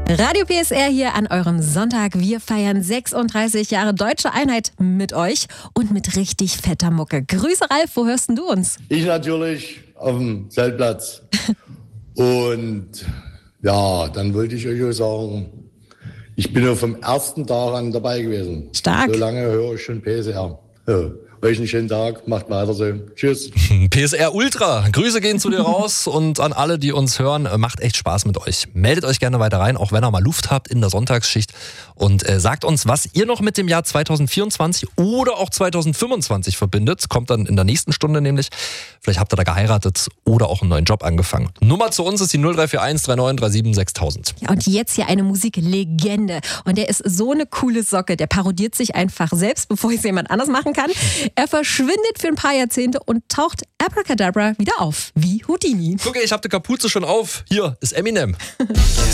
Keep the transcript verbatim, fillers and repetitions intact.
Radio P S R hier an eurem Sonntag. Wir feiern sechsunddreißig Jahre Deutsche Einheit mit euch und mit richtig fetter Mucke. Grüße Ralf, wo hörst denn du uns? Ich natürlich auf dem Zeltplatz. Und ja, dann wollte ich euch auch sagen, ich bin ja vom ersten Tag an dabei gewesen. Stark. So lange höre ich schon P S R. Ja. Euch einen schönen Tag, macht weiter so. Tschüss. P S R Ultra, Grüße gehen zu dir raus und an alle, die uns hören, macht echt Spaß mit euch. Meldet euch gerne weiter rein, auch wenn ihr mal Luft habt in der Sonntagsschicht und äh, sagt uns, was ihr noch mit dem Jahr zwanzig vierundzwanzig oder auch zwanzig fünfundzwanzig verbindet. Kommt dann in der nächsten Stunde nämlich. Vielleicht habt ihr da geheiratet oder auch einen neuen Job angefangen. Nummer zu uns ist die null drei vier eins drei neun drei sieben sechs null null null. Ja, und jetzt hier eine Musiklegende. Und der ist so eine coole Socke. Der parodiert sich einfach selbst, bevor es jemand anders machen kann. Er verschwindet für ein paar Jahrzehnte und taucht abracadabra wieder auf, wie Houdini. Guck, ich hab die Kapuze schon auf. Hier ist Eminem.